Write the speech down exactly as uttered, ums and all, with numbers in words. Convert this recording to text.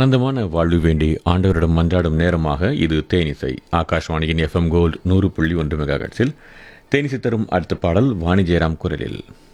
ஆனந்தமான வாழ்வு வேண்டி ஆண்டவரிடம் மன்றாடும் நேரமாக இது தேனிசை. ஆகாஷ்வாணியின் எஃப்எம் கோல்டு நூறு புள்ளி ஒன்று மெகாஹெர்ட்ஸில் தேனிசை தரும் அடுத்த பாடல் வாணி ஜெயராம் குரலில்.